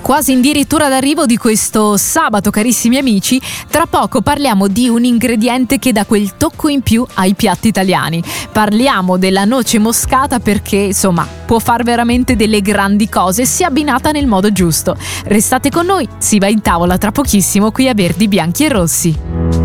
Quasi addirittura d'arrivo di questo sabato, carissimi amici. Tra poco parliamo di un ingrediente che dà quel tocco in più ai piatti italiani. Parliamo della noce moscata perché, insomma, può far veramente delle grandi cose se abbinata nel modo giusto. Restate con noi, si va in tavola tra pochissimo qui a Verdi, Bianchi e Rossi.